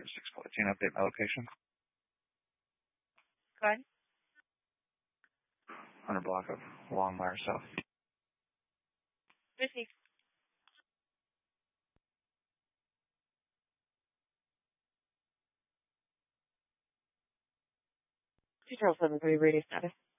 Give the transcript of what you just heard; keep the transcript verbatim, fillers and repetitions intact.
six fourteen, update my location. Go ahead. Hundred block of Longmire South. Received. two seven three radio status.